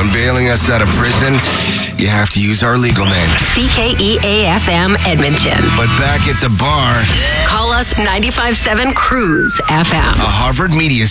on bailing us out of prison, you have to use our legal name. CKEA-FM Edmonton. But back at the bar, Call us 95.7 Cruise FM. a Harvard Media